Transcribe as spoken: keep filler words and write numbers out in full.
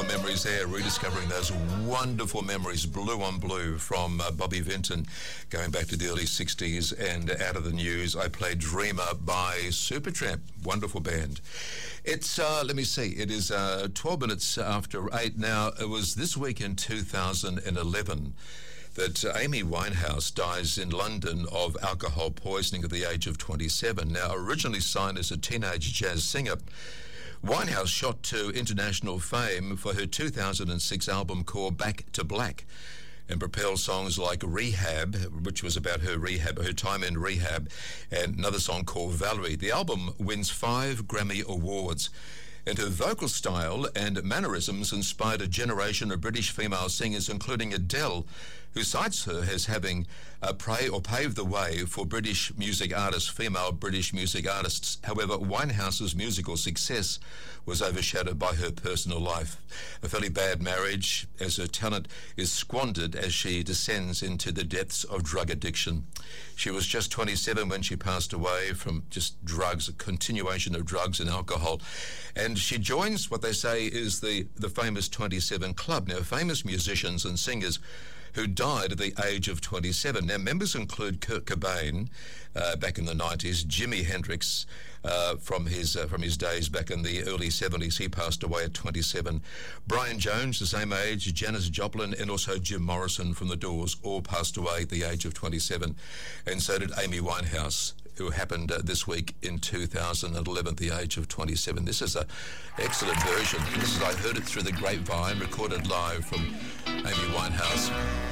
memories there, rediscovering those wonderful memories, Blue on Blue from uh, Bobby Vinton, going back to the early sixties. And out of the news, I played Dreamer by Supertramp, wonderful band. It's, uh, let me see, it is uh, twelve minutes after eight now. It was this week in two thousand eleven that uh, Amy Winehouse dies in London of alcohol poisoning at the age of twenty-seven. Now, originally signed as a teenage jazz singer, Winehouse shot to international fame for her two thousand six album called Back to Black, and propelled songs like Rehab, which was about her rehab, her time in rehab, and another song called Valerie. The album wins five Grammy Awards, and her vocal style and mannerisms inspired a generation of British female singers, including Adele, who cites her as having uh, pray or paved the way for British music artists, female British music artists. However, Winehouse's musical success was overshadowed by her personal life. A fairly bad marriage, as her talent is squandered as she descends into the depths of drug addiction. She was just twenty-seven when she passed away from just drugs, a continuation of drugs and alcohol. And she joins what they say is the, the famous twenty-seven Club. Now, famous musicians and singers who died at the age of twenty-seven. Now, members include Kurt Cobain uh, back in the nineties, Jimi Hendrix uh, from his uh, from his days back in the early seventies. He passed away at twenty-seven. Brian Jones, the same age, Janis Joplin, and also Jim Morrison from The Doors, all passed away at the age of twenty-seven. And so did Amy Winehouse, who happened uh, this week in two thousand eleven at the age of twenty-seven. This is an excellent version. This is, I heard it through the grapevine, recorded live from Amy Winehouse.